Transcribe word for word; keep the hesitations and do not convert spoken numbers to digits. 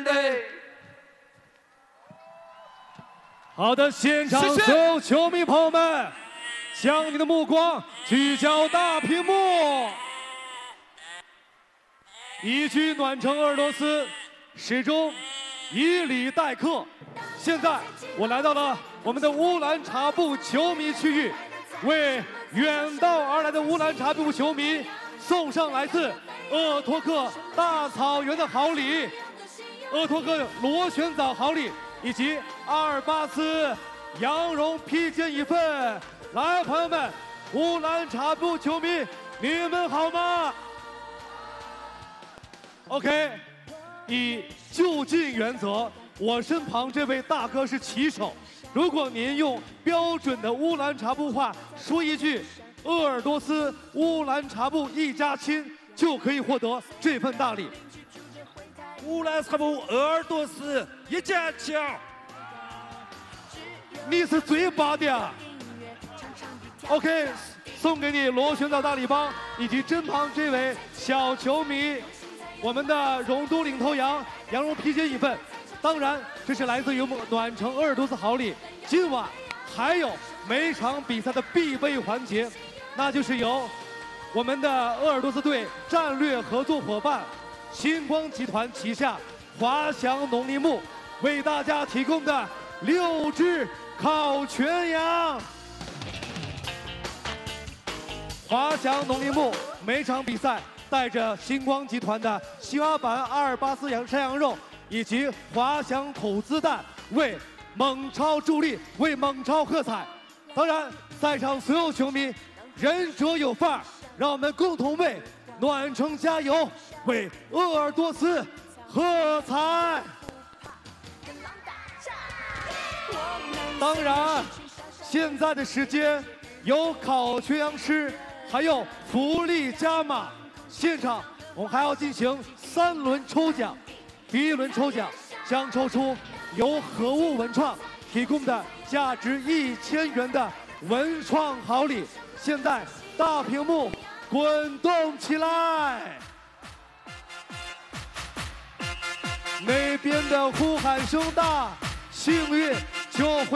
对。 好的，现场所有球迷朋友们，将你的目光聚焦大屏幕。一句暖城鄂尔多斯，始终以礼待客。现在我来到了我们的乌兰察布球迷区域，为远道而来的乌兰察布球迷送上来自鄂托克大草原的好礼，鄂托克螺旋藻好礼，以及阿尔巴斯羊绒披肩一份。来，朋友们，乌兰察布球迷，你们好吗 ？OK， 以就近原则，我身旁这位大哥是旗手。如果您用标准的乌兰察布话说一句“鄂尔多斯乌兰察布一家亲”，就可以获得这份大礼。 乌兰察布鄂尔多斯一家亲。 你是最棒的。OK， 送给你螺旋藻大礼包，以及身旁这位小球迷，我们的荣都领头羊羊绒披肩一份。当然，这是来自于暖城鄂尔多斯好礼。今晚还有每场比赛的必备环节，那就是由我们的鄂尔多斯队战略合作伙伴星光集团旗下滑翔农林牧为大家提供的六只烤全羊。滑翔农林牧每场比赛带着星光集团的西瓦版阿尔巴斯羊山羊肉以及滑翔土滋蛋，为蒙超助力，为蒙超喝彩。当然，赛场所有球迷仁者有范儿，让我们共同为暖城加油，为鄂尔多斯喝彩。当然，现在的时间有烤全羊吃，还有福利加码。现场我们还要进行三轮抽奖，第一轮抽奖将抽出由和物文创提供的价值一千元的文创好礼。现在大屏幕滚动起来，那边的呼喊声大，幸运就会。